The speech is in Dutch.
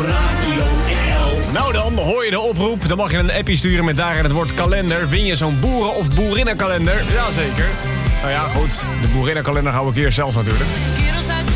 Radio NL. Nou dan, hoor je de oproep. Dan mag je een appje sturen met daarin het woord kalender. Win je zo'n boeren- of boerinnenkalender? Jazeker. Nou ja, goed. De boerinnenkalender hou ik hier zelf natuurlijk.